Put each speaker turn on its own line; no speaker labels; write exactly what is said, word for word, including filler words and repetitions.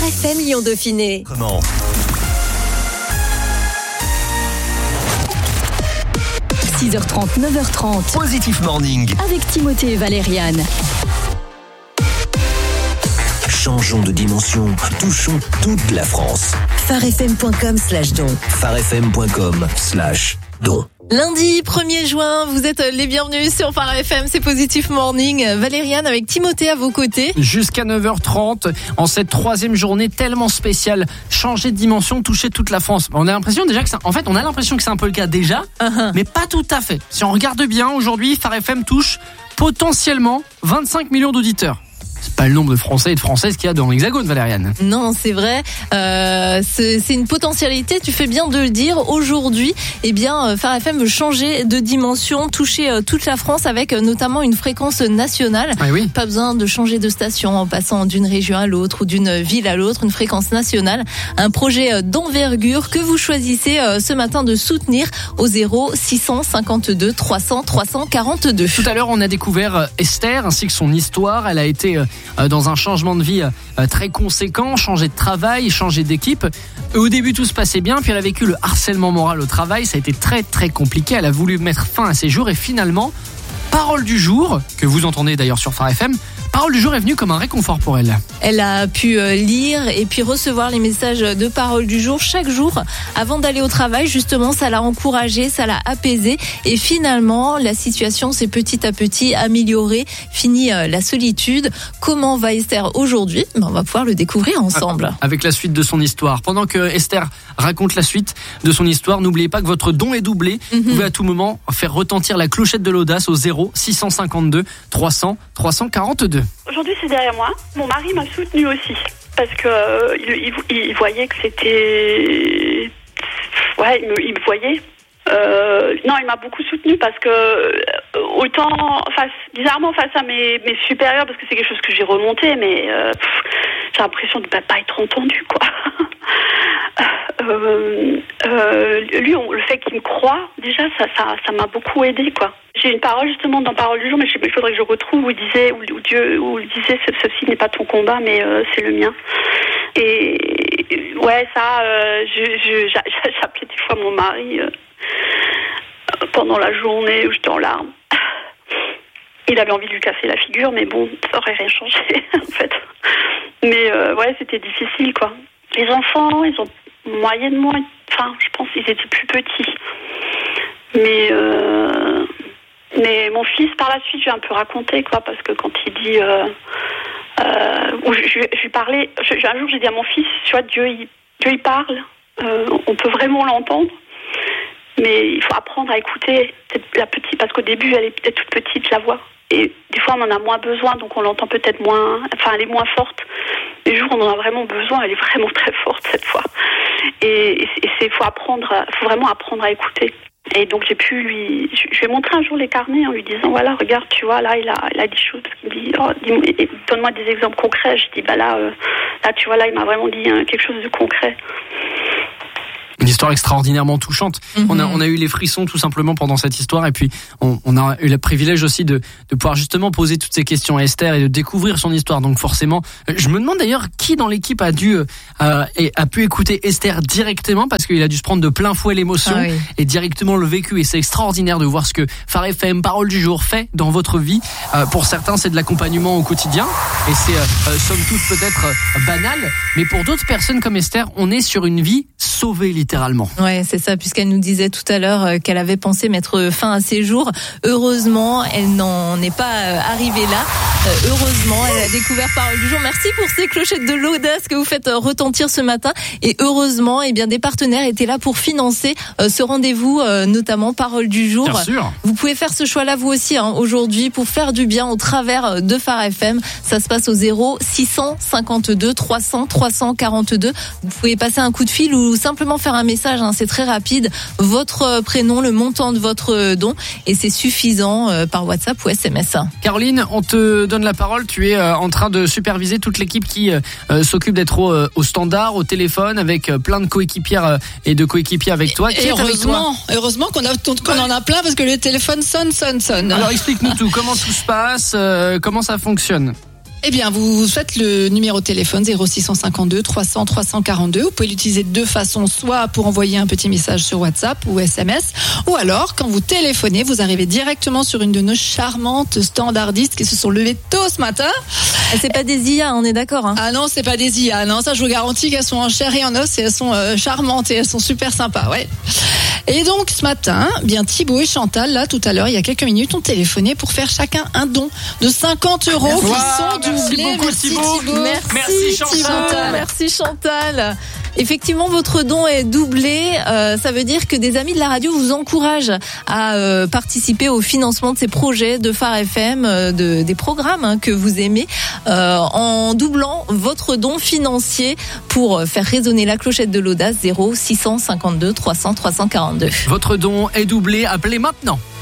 F M Lyon Dauphiné.
Comment ?
six heures trente, neuf heures trente.
Positif Morning.
Avec Timothée et Valériane.
Changeons de dimension. Touchons toute la France.
farfm.com slash don.
farfm.com slash don.
Lundi premier juin, vous êtes les bienvenus sur Phare F M, c'est Positif Morning. Valériane avec Timothée à vos côtés.
Jusqu'à neuf heures trente, en cette troisième journée tellement spéciale, changer de dimension, toucher toute la France. On a l'impression déjà que c'est, en fait, on a l'impression que c'est un peu le cas déjà, uh-huh. mais pas tout à fait. Si on regarde bien, aujourd'hui, Phare F M touche potentiellement vingt-cinq millions d'auditeurs. C'est pas le nombre de Français et de Françaises qu'il y a dans l'Hexagone, Valériane.
Non, c'est vrai. Euh, c'est, c'est une potentialité. Tu fais bien de le dire. Aujourd'hui, eh bien, Phare F M veut changer de dimension, toucher euh, toute la France avec euh, notamment une fréquence nationale.
Ah oui.
Pas besoin de changer de station en passant d'une région à l'autre ou d'une ville à l'autre. Une fréquence nationale. Un projet euh, d'envergure que vous choisissez euh, ce matin de soutenir au zéro six cent cinquante-deux trois cents trois cent quarante-deux.
Tout à l'heure, on a découvert Esther ainsi que son histoire. Elle a été euh, dans un changement de vie très conséquent, changer de travail, changer d'équipe. Au début, tout se passait bien, puis elle a vécu le harcèlement moral au travail. Ça a été très très compliqué. Elle a voulu mettre fin à ses jours et finalement, parole du jour, que vous entendez d'ailleurs sur Phare F M, parole du jour est venue comme un réconfort pour elle.
Elle a pu lire et puis recevoir les messages de parole du jour chaque jour avant d'aller au travail. Justement, ça l'a encouragée, ça l'a apaisée et finalement, la situation s'est petit à petit améliorée. Fini la solitude. Comment va Esther aujourd'hui ? Ben, on va pouvoir le découvrir ensemble.
Avec la suite de son histoire. Pendant que Esther raconte la suite de son histoire, n'oubliez pas que votre don est doublé. Mm-hmm. Vous pouvez à tout moment faire retentir la clochette de l'audace au zéro six cent cinquante-deux trois cents trois cent quarante-deux.
Aujourd'hui, c'est derrière moi. Mon mari m'a soutenue aussi. Parce que euh, il, il, il voyait que c'était... Ouais, il me, il me voyait. Euh, non, il m'a beaucoup soutenue parce que euh, autant, face, bizarrement face à mes, mes supérieurs, parce que c'est quelque chose que j'ai remonté, mais euh, pff, j'ai l'impression de ne pas être entendue, quoi. euh, euh, lui, on, le fait qu'il me croit, déjà, ça, ça, ça m'a beaucoup aidé, quoi. J'ai une parole justement dans Parole du jour, mais je sais pas, il faudrait que je retrouve où il disait, où, où Dieu, où il disait, ceci n'est pas ton combat, mais euh, c'est le mien. Et ouais, ça, euh, je, je, j'appelais des fois mon mari euh, pendant la journée où j'étais en larmes. Il avait envie de lui casser la figure, mais bon, ça aurait rien changé en fait. Mais euh, ouais, c'était difficile, quoi. Les enfants, ils ont moyennement, enfin, je pense qu'ils étaient plus petits, mais. Euh, Mais mon fils, par la suite, j'ai un peu raconté, quoi, parce que quand il dit... Euh, euh, je, je, je lui parlais... Je, un jour, j'ai dit à mon fils, tu vois, Dieu, il, Dieu, il parle. Euh, on peut vraiment l'entendre. Mais il faut apprendre à écouter la petite, parce qu'au début, elle est peut-être toute petite, la voix. Et des fois, on en a moins besoin, donc on l'entend peut-être moins... Enfin, elle est moins forte. Les jours où on en a vraiment besoin, elle est vraiment très forte, cette fois. Et il faut apprendre, faut vraiment apprendre à écouter. Et donc j'ai pu lui, je lui ai montré un jour les carnets en lui disant voilà, regarde, tu vois, là il a, il a dit choses, parce qu'il me dit oh, dis, donne-moi des exemples concrets. Je dis bah là, euh, là tu vois, là il m'a vraiment dit hein, quelque chose de concret.
Une histoire extraordinairement touchante. Mm-hmm. On a, on a eu les frissons tout simplement pendant cette histoire et puis on, on a eu le privilège aussi de, de pouvoir justement poser toutes ces questions à Esther et de découvrir son histoire. Donc forcément, je me demande d'ailleurs qui dans l'équipe a dû, euh, et a pu écouter Esther directement parce qu'il a dû se prendre de plein fouet l'émotion ah oui. et directement le vécu. Et c'est extraordinaire de voir ce que Phare F M, Parole du jour fait dans votre vie. Euh, pour certains, c'est de l'accompagnement au quotidien et c'est euh, somme toute peut-être euh, banal, mais pour d'autres personnes comme Esther, on est sur une vie sauvée littéralement.
Ouais, c'est ça, puisqu'elle nous disait tout à l'heure qu'elle avait pensé mettre fin à ses jours. Heureusement, elle n'en est pas arrivée là. Heureusement, elle a découvert Parole du jour. Merci pour ces clochettes de l'audace que vous faites retentir ce matin. Et heureusement, eh bien, des partenaires étaient là pour financer ce rendez-vous, notamment Parole du jour.
Bien sûr.
Vous pouvez faire ce choix-là vous aussi, hein, aujourd'hui, pour faire du bien au travers de Phare F M. Ça se passe au zéro six cent cinquante-deux trois cents trois cent quarante-deux. Vous pouvez passer un coup de fil ou simplement faire un message, hein, c'est très rapide, votre prénom, le montant de votre don et c'est suffisant euh, par WhatsApp ou S M S.
Caroline, on te donne la parole, tu es euh, en train de superviser toute l'équipe qui euh, s'occupe d'être au, euh, au standard, au téléphone avec euh, plein de coéquipières euh, et de coéquipiers avec toi. Qui
et
est avec
heureusement,
toi
heureusement qu'on, a, qu'on en a plein parce que le téléphone sonne, sonne, sonne.
Alors explique-nous tout, comment tout se passe, euh, comment ça fonctionne?
Eh bien, vous faites le numéro de téléphone zéro six cent cinquante-deux trois cents trois cent quarante-deux. Vous pouvez l'utiliser de deux façons, soit pour envoyer un petit message sur WhatsApp ou S M S, ou alors, quand vous téléphonez, vous arrivez directement sur une de nos charmantes standardistes qui se sont levées tôt ce matin.
C'est pas des I A, on est d'accord, hein.
Ah non, c'est pas des I A. Non, ça, je vous garantis qu'elles sont en chair et en os et elles sont euh, charmantes et elles sont super sympas, ouais. Et donc, ce matin, bien Thibaut et Chantal, là, tout à l'heure, il y a quelques minutes, ont téléphoné pour faire chacun un don de cinquante euros qui
Wow,
sont
merci
doublés.
beaucoup,
Merci
Thibaut.
Thibaut.
Merci,
Merci, Chantal.
Chantal. Merci Chantal. Effectivement, votre don est doublé. Euh, ça veut dire que des amis de la radio vous encouragent à euh, participer au financement de ces projets de Phare F M, euh, de, des programmes hein, que vous aimez, euh, en doublant votre don financier pour faire résonner la clochette de l'audace. Zéro six cent cinquante-deux trois cents trois cent quarante-deux.
Votre don est doublé, appelez maintenant.